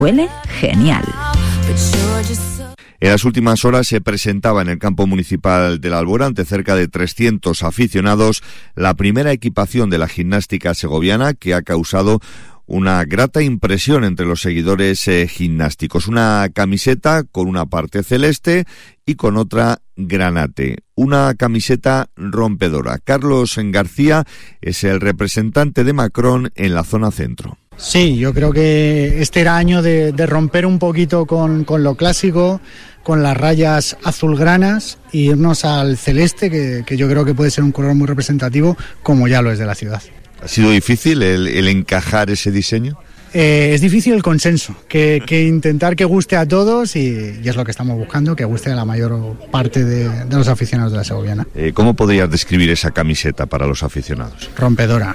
Huele genial. En las últimas horas se presentaba en el campo municipal de la Albuera, ante cerca de 300 aficionados, la primera equipación de la gimnástica segoviana, que ha causado una grata impresión entre los seguidores gimnásticos. Una camiseta con una parte celeste y con otra granate. Una camiseta rompedora. Carlos García es el representante de Macron en la zona centro. Sí, yo creo que este era año de romper un poquito con lo clásico, con las rayas azulgranas, e irnos al celeste, que yo creo que puede ser un color muy representativo, como ya lo es de la ciudad. ¿Ha sido difícil el encajar ese diseño? Es difícil el consenso, que intentar que guste a todos, y es lo que estamos buscando, que guste a la mayor parte de los aficionados de la segoviana. ¿Cómo podrías describir esa camiseta para los aficionados? Rompedora.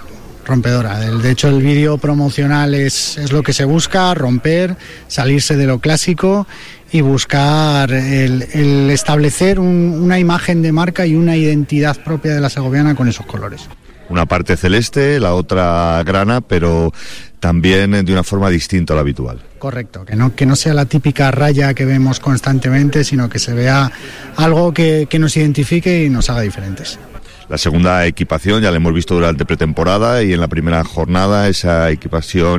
De hecho, el vídeo promocional es lo que se busca, romper, salirse de lo clásico y buscar el establecer una imagen de marca y una identidad propia de la segoviana con esos colores. Una parte celeste, la otra grana, pero también de una forma distinta a la habitual. Correcto, que no sea la típica raya que vemos constantemente, sino que se vea algo que nos identifique y nos haga diferentes. La segunda equipación ya la hemos visto durante pretemporada, y en la primera jornada esa equipación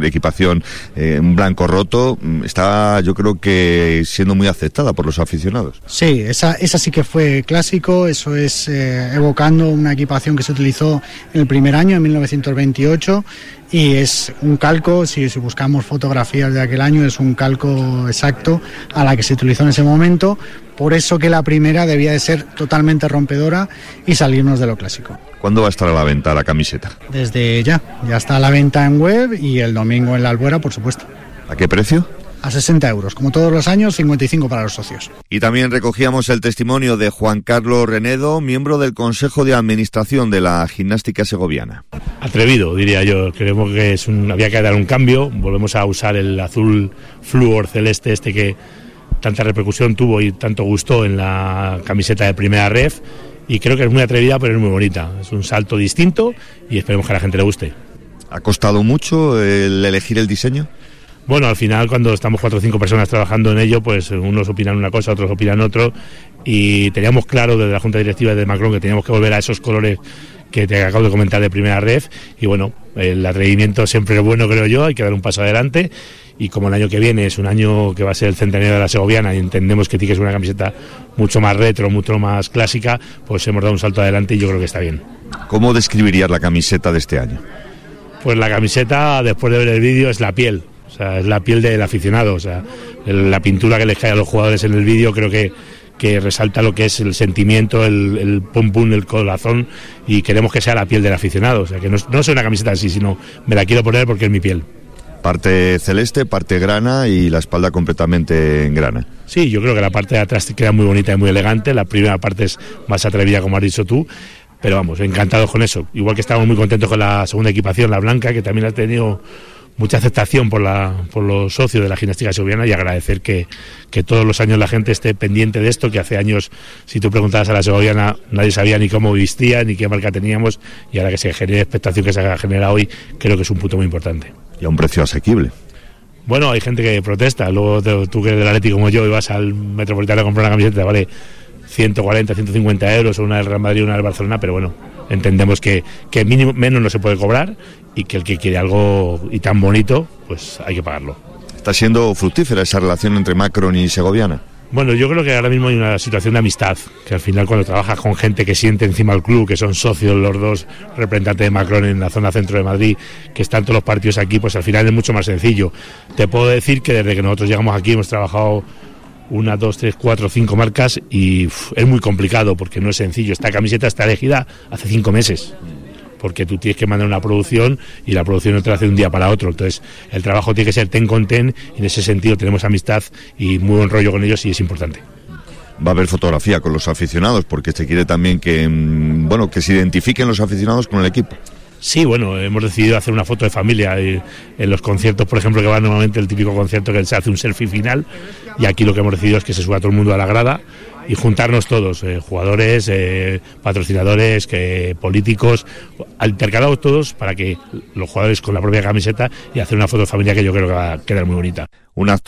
en blanco roto está, yo creo que siendo muy aceptada por los aficionados. Sí, esa sí que fue clásico. Eso es evocando una equipación que se utilizó en el primer año, en 1928, y es un calco, si buscamos fotografías de aquel año, es un calco exacto a la que se utilizó en ese momento. Por eso que la primera debía de ser totalmente rompedora y salirnos de lo clásico. ¿Cuándo va a estar a la venta la camiseta? Desde ya está a la venta en web, y el domingo en la Albuera, por supuesto. ¿A qué precio? A 60 euros, como todos los años, 55 para los socios. Y también recogíamos el testimonio de Juan Carlos Renedo, miembro del Consejo de Administración de la Gimnástica Segoviana. Atrevido, diría yo. Creemos que había que dar un cambio. Volvemos a usar el azul flúor celeste que tanta repercusión tuvo y tanto gustó en la camiseta de primera ref, y creo que es muy atrevida, pero es muy bonita. Es un salto distinto y esperemos que a la gente le guste. ¿Ha costado mucho el elegir el diseño? Bueno, al final, cuando estamos 4 o 5 personas trabajando en ello, pues unos opinan una cosa, otros opinan otro, y teníamos claro desde la Junta Directiva de Macron que teníamos que volver a esos colores que te acabo de comentar de primera ref, y bueno, el atrevimiento siempre es bueno, creo yo, hay que dar un paso adelante. Y como el año que viene es un año que va a ser el centenario de la segoviana y entendemos que tiene que ser una camiseta mucho más retro, mucho más clásica, pues hemos dado un salto adelante y yo creo que está bien. ¿Cómo describirías la camiseta de este año? Pues la camiseta, después de ver el vídeo, es la piel. O sea, es la piel del aficionado. O sea, la pintura que les cae a los jugadores en el vídeo creo que resalta lo que es el sentimiento, el pum pum, el corazón, y queremos que sea la piel del aficionado. O sea, que no sea una camiseta así, sino me la quiero poner porque es mi piel. Parte celeste, parte grana y la espalda completamente en grana. Sí, yo creo que la parte de atrás queda muy bonita y muy elegante. La primera parte es más atrevida, como has dicho tú. Pero vamos, encantados con eso. Igual que estamos muy contentos con la segunda equipación, la blanca, que también ha tenido mucha aceptación por los socios de la gimnástica segoviana, y agradecer que todos los años la gente esté pendiente de esto, que hace años, si tú preguntabas a la segoviana, nadie sabía ni cómo vestían ni qué marca teníamos, y ahora que se genere expectación que se ha generado hoy, creo que es un punto muy importante. Y a un precio asequible. Bueno, hay gente que protesta. Luego tú que eres del Atlético como yo y vas al Metropolitano a comprar una camiseta, vale 140, 150 euros, o una del Real Madrid, una del Barcelona, pero bueno, entendemos que mínimo menos no se puede cobrar, y que el que quiere algo y tan bonito, pues hay que pagarlo. ¿Está siendo fructífera esa relación entre Macron y segoviana? Bueno, yo creo que ahora mismo hay una situación de amistad, que al final cuando trabajas con gente que siente encima el club, que son socios los dos representantes de Macron en la zona centro de Madrid, que están todos los partidos aquí, pues al final es mucho más sencillo. Te puedo decir que desde que nosotros llegamos aquí hemos trabajado 1, 2, 3, 4, 5 marcas, y es muy complicado porque no es sencillo. Esta camiseta está elegida hace 5 meses. Porque tú tienes que mandar una producción y la producción no te la hace de un día para otro. Entonces el trabajo tiene que ser ten con ten, y en ese sentido tenemos amistad y muy buen rollo con ellos, y es importante. Va a haber fotografía con los aficionados, porque se quiere también que se identifiquen los aficionados con el equipo. Sí, bueno, hemos decidido hacer una foto de familia en los conciertos, por ejemplo, que va normalmente el típico concierto que se hace un selfie final, y aquí lo que hemos decidido es que se suba todo el mundo a la grada y juntarnos todos, jugadores, patrocinadores, políticos, intercalados todos para que los jugadores con la propia camiseta y hacer una foto de familia que yo creo que va a quedar muy bonita. Una